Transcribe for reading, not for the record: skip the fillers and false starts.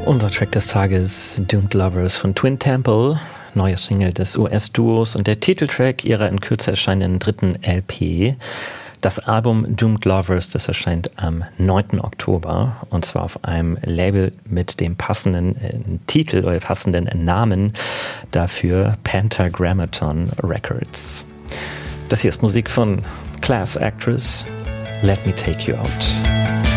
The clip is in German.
Unser Track des Tages, Doomed Lovers von Twin Temple, neue Single des US-Duos und der Titeltrack ihrer in Kürze erscheinenden dritten LP. Das Album Doomed Lovers, das erscheint am 9. Oktober und zwar auf einem Label mit dem passenden Titel oder passenden Namen dafür, Pentagrammaton Records. Das hier ist Musik von Class Actress, Let Me Take You Out.